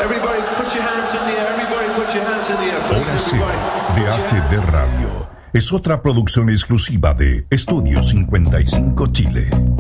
Everybody put your hands in the air. Everybody put your hands in the air. Please, Hora Cero everybody. de HD Radio es otra producción exclusiva de Estudio 55 Chile.